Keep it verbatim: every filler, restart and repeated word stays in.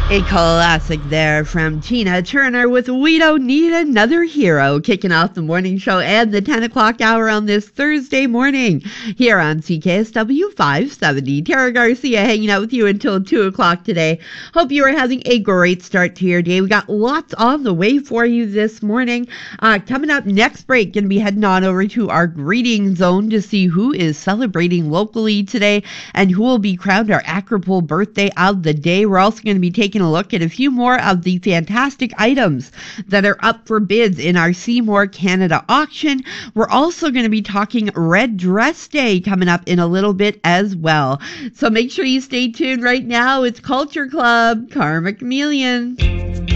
A classic there from Tina Turner with We Don't Need Another Hero, kicking off the morning show and the ten o'clock hour on this Thursday morning here on C K S W five seventy. Tara Garcia hanging out with you until two o'clock today. Hope you are having a great start to your day. We got lots on the way for you this morning. Uh, coming up next break, going to be heading on over to our greeting zone to see who is celebrating locally today and who will be crowned our Acropole birthday of the day. We're also going to be taking a look at a few more of the fantastic items that are up for bids in our Seymour Canada auction. We're also going to be talking Red Dress Day coming up in a little bit as well. So make sure you stay tuned right now. It's Culture Club, Karma Chameleon.